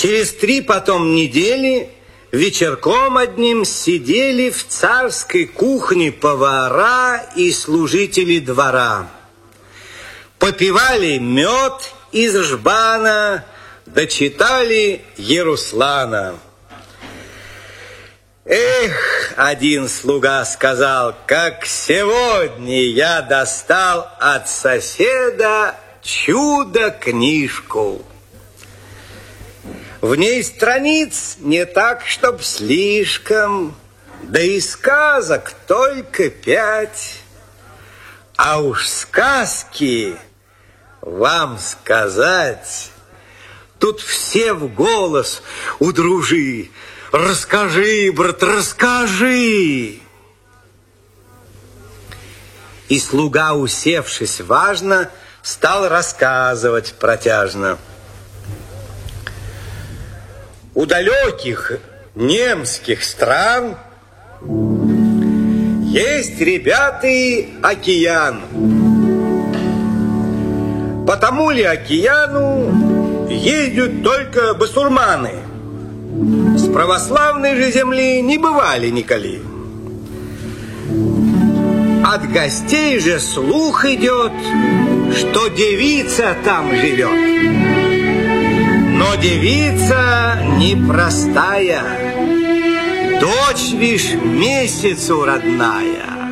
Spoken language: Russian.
Через 3 потом недели вечерком одним сидели в царской кухне повара и служители двора. Попивали мед из жбана, дочитали Еруслана. Эх, один слуга сказал, как сегодня я достал от соседа чудо-книжку. В ней страниц не так, чтоб слишком, да и сказок только 5. А уж сказки вам сказать, тут все в голос: удружи, расскажи, брат, расскажи. И слуга, усевшись важно, стал рассказывать протяжно. У далеких немских стран есть, ребята, океан. По тому ли океану ездят только басурманы? С православной же земли не бывали николи. От гостей же слух идет, что девица там живет. Но девица непростая, дочь лишь месяцу родная.